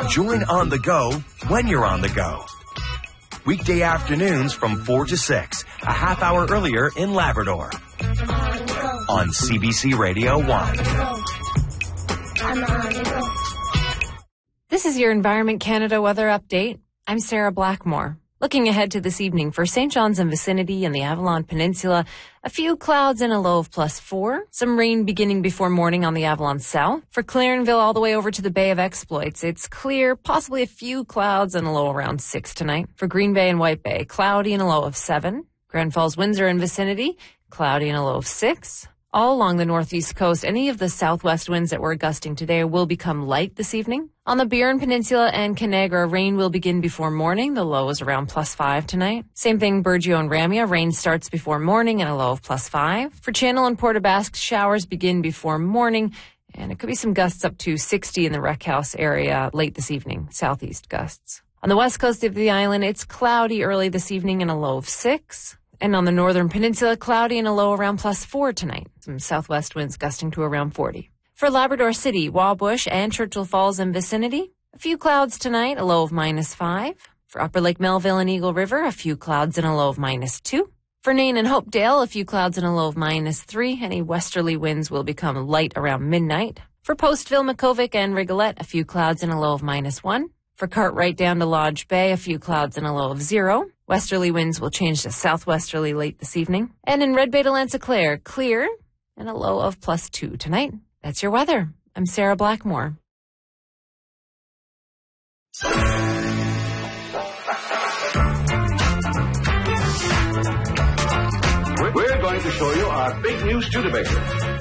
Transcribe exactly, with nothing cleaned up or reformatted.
Join On the Go when you're on the go. Weekday afternoons from four to six, a half hour earlier in Labrador. On C B C Radio one. This is your Environment Canada weather update. I'm Sarah Blackmore. Looking ahead to this evening for Saint John's and vicinity and the Avalon Peninsula, a few clouds and a low of plus four. Some rain beginning before morning on the Avalon South. For Clarenville all the way over to the Bay of Exploits, it's clear, possibly a few clouds and a low around six tonight. For Green Bay and White Bay, cloudy and a low of seven. Grand Falls, Windsor and vicinity, cloudy and a low of six. All along the northeast coast, any of the southwest winds that were gusting today will become light this evening. On the Burin Peninsula and Canagra, rain will begin before morning. The low is around plus five tonight. Same thing, Burgeo and Ramia. Rain starts before morning and a low of plus five. For Channel and Port aux Basques, showers begin before morning, and it could be some gusts up to sixty in the Rec House area late this evening, southeast gusts. On the west coast of the island, it's cloudy early this evening and a low of six. And on the northern peninsula, cloudy and a low around plus four tonight. Some southwest winds gusting to around forty. For Labrador City, Wabush and Churchill Falls and vicinity, a few clouds tonight, a low of minus five. For Upper Lake Melville and Eagle River, a few clouds and a low of minus two. For Nain and Hopedale, a few clouds and a low of minus three. Any westerly winds will become light around midnight. For Postville, Makovic and Rigolette, a few clouds and a low of minus one. For Cartwright down to Lodge Bay, a few clouds and a low of zero. Westerly winds will change to southwesterly late this evening. And in Red Bay to Lanziclaire, clear and a low of plus two tonight. That's your weather. I'm Sarah Blackmore. We're going to show you our big new Studebaker.